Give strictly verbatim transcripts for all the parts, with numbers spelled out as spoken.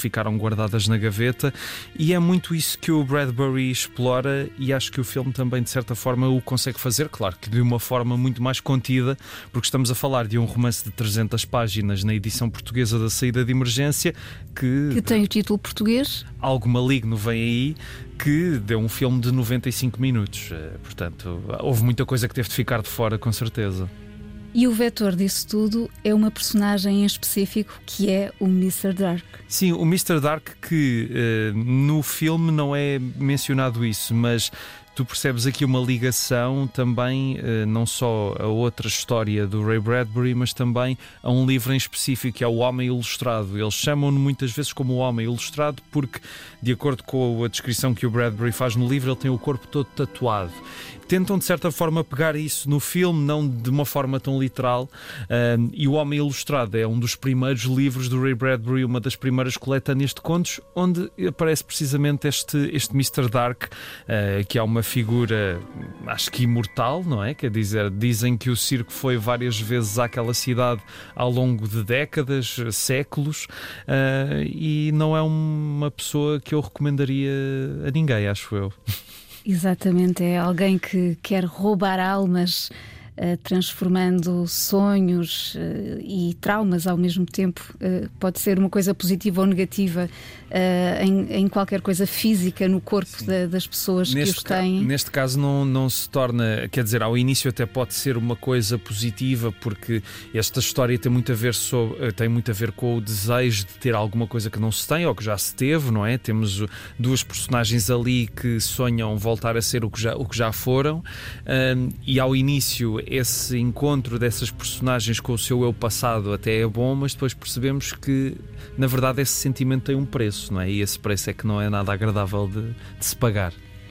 ficaram guardadas na gaveta, e é muito isso que o Bradbury explora, e acho que o filme também de certa forma o consegue fazer, claro que de uma forma muito mais contida, porque estamos a falar de um romance de trezentas páginas na edição portuguesa da Saída de Emergência, que, que tem o título português Algo Maligno Vem Aí, que deu um filme de noventa e cinco minutos. Portanto, houve muita coisa que teve de ficar de fora, com certeza. E o vetor disso tudo é uma personagem em específico, que é o mister Dark. Sim, o mister Dark, que uh, no filme não é mencionado isso, mas tu percebes aqui uma ligação também, uh, não só a outra história do Ray Bradbury, mas também a um livro em específico, que é O Homem Ilustrado. Eles chamam-no muitas vezes como O Homem Ilustrado porque, de acordo com a descrição que o Bradbury faz no livro, ele tem o corpo todo tatuado. Tentam de certa forma pegar isso no filme, não de uma forma tão literal, uh, e O Homem Ilustrado é um dos primeiros livros do Ray Bradbury, uma das primeiras coletâneas de contos, onde aparece precisamente este, este mister Dark, uh, que é uma figura, acho que imortal, não é? Quer dizer, dizem que o circo foi várias vezes àquela cidade ao longo de décadas, séculos, uh, e não é uma pessoa que eu recomendaria a ninguém, acho eu. Exatamente, é alguém que quer roubar almas, uh, transformando sonhos uh, e traumas ao mesmo tempo. Uh, pode ser uma coisa positiva ou negativa uh, em, em qualquer coisa física no corpo da, das pessoas neste que os têm. Ca- neste caso não, não se torna, quer dizer, ao início até pode ser uma coisa positiva, porque esta história tem muito a ver, sobre, tem muito a ver com o desejo de ter alguma coisa que não se tem ou que já se teve, não é? Temos duas personagens ali que sonham voltar a ser o que já, o que já foram, um, e ao início esse encontro dessas personagens com o seu eu passado até é bom, mas depois percebemos que na verdade esse sentimento tem um preço, não é? E esse preço é que não é nada agradável de, de se pagar.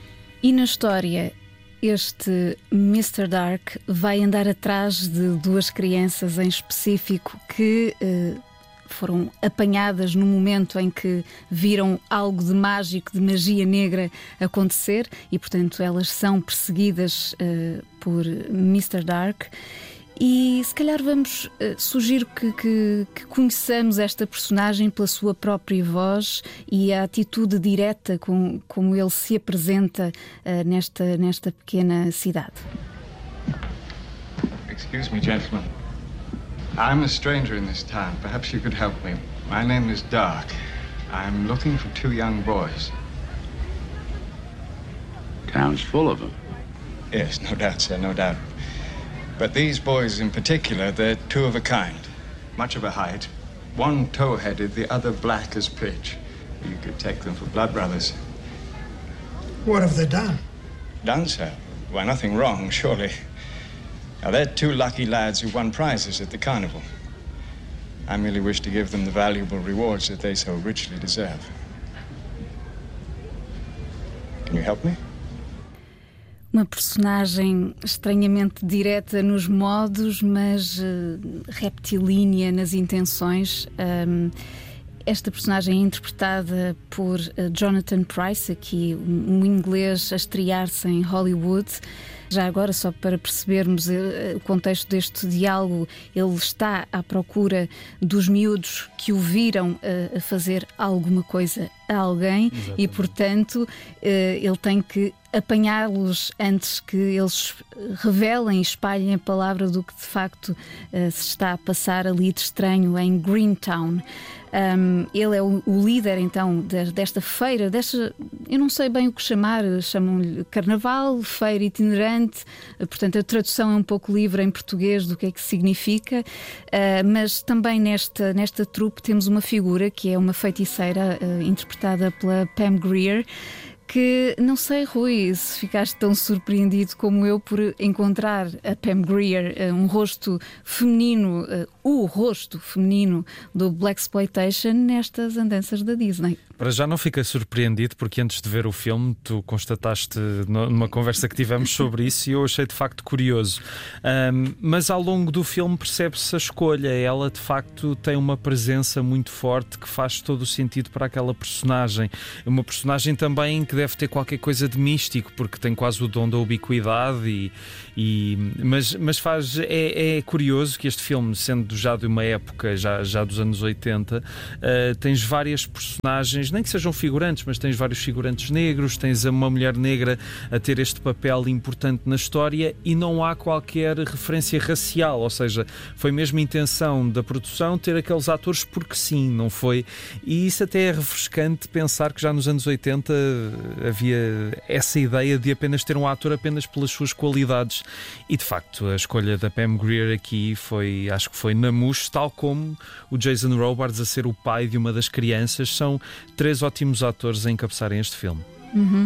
E na história, este mister Dark vai andar atrás de duas crianças em específico que uh, foram apanhadas no momento em que viram algo de mágico, de magia negra acontecer, e portanto elas são perseguidas uh, por mister Dark. E se calhar vamos, uh, sugiro que, que, que conheçamos esta personagem pela sua própria voz e a atitude direta com, como ele se apresenta uh, nesta, nesta pequena cidade. Excuse me, gentlemen. I'm a stranger in this town. Perhaps you could help me. My name is Dark. I'm looking for two young boys. Town's full of them. Yes, no doubt, sir, no doubt. But these boys in particular, they're two of a kind. Much of a height. One tow-headed, the other black as pitch. You could take them for blood brothers. What have they done? Done, sir? Why, nothing wrong, surely. Now, they're two lucky lads who won prizes at the carnival. I merely wish to give them the valuable rewards that they so richly deserve. Can you help me? Uma personagem estranhamente direta nos modos, mas uh, reptilínea nas intenções. Um, esta personagem é interpretada por uh, Jonathan Pryce, aqui um, um inglês a estrear-se em Hollywood. Já agora, só para percebermos uh, o contexto deste diálogo, ele está à procura dos miúdos que o viram uh, a fazer alguma coisa a alguém. Exatamente. E, portanto, uh, ele tem que apanhá-los antes que eles revelem e espalhem a palavra do que de facto uh, se está a passar ali de estranho em Greentown. Um, ele é o, o líder então de, desta feira, desta, eu não sei bem o que chamar, chamam-lhe carnaval, feira itinerante, uh, portanto a tradução é um pouco livre em português do que é que significa, uh, mas também nesta, nesta trupe temos uma figura que é uma feiticeira uh, interpretada pela Pam Grier, que não sei, Rui, se ficaste tão surpreendido como eu por encontrar a Pam Grier, um rosto feminino, o rosto feminino do Blaxploitation nestas andanças da Disney. Para já não fiquei surpreendido, porque antes de ver o filme tu constataste numa conversa que tivemos sobre isso e eu achei de facto curioso. Um, mas ao longo do filme percebe-se a escolha. Ela de facto tem uma presença muito forte que faz todo o sentido para aquela personagem. Uma personagem também que deve ter qualquer coisa de místico, porque tem quase o dom da ubiquidade e, e, mas, mas faz, é, é curioso que este filme, sendo já de uma época já, já dos anos oitenta, uh, tens várias personagens, nem que sejam figurantes, mas tens vários figurantes negros, tens uma mulher negra a ter este papel importante na história e não há qualquer referência racial, ou seja, foi mesmo a intenção da produção ter aqueles atores porque sim, não foi? E isso até é refrescante pensar que já nos anos oitenta havia essa ideia de apenas ter um ator apenas pelas suas qualidades e de facto a escolha da Pam Grier aqui foi, acho que foi na mousse, tal como o Jason Robards a ser o pai de uma das crianças. São três ótimos atores a encabeçarem este filme. Uhum.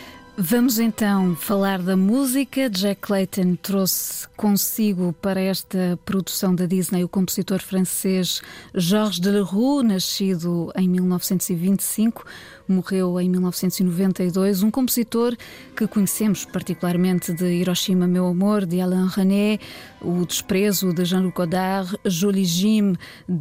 Vamos então falar da música. Jack Clayton trouxe consigo para esta produção da Disney o compositor francês Georges Delerue, nascido em mil novecentos e vinte e cinco, morreu em mil novecentos e noventa e dois, um compositor que conhecemos particularmente de Hiroshima, Meu Amor, de Alain René, O Desprezo, de Jean-Luc Godard, Jolie Jim,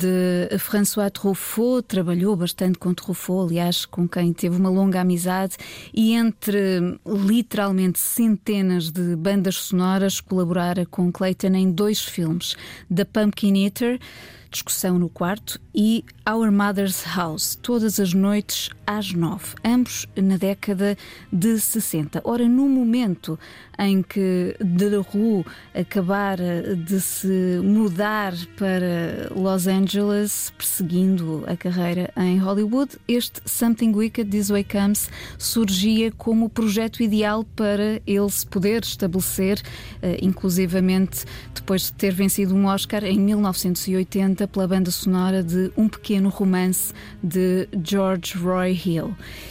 de François Truffaut, trabalhou bastante com Truffaut, aliás, com quem teve uma longa amizade, e entre literalmente centenas de bandas sonoras colaborara com Clayton em dois filmes, The Pumpkin Eater, Discussão no Quarto, e Our Mother's House, Todas as Noites às Nove, ambos na década de sessenta. Ora, no momento em que Delerue acabara de se mudar para Los Angeles, perseguindo a carreira em Hollywood, este Something Wicked This Way Comes surgia como o projeto ideal para ele se poder estabelecer, inclusivamente depois de ter vencido um Oscar em mil novecentos e oitenta pela banda sonora de Um Pequeno Romance de George Roy Hill.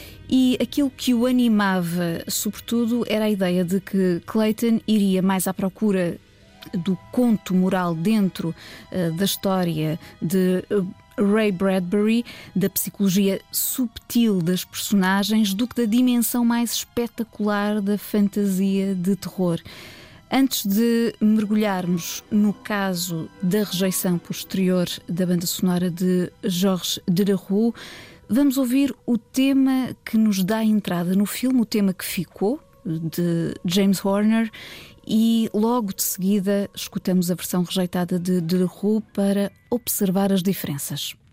E aquilo que o animava, sobretudo, era a ideia de que Clayton iria mais à procura do conto moral dentro uh, da história de uh, Ray Bradbury, da psicologia subtil das personagens, do que da dimensão mais espetacular da fantasia de terror. Antes de mergulharmos no caso da rejeição posterior da banda sonora de Georges Delerue, vamos ouvir o tema que nos dá entrada no filme, o tema que ficou, de James Horner, e logo de seguida escutamos a versão rejeitada de Delerue para observar as diferenças.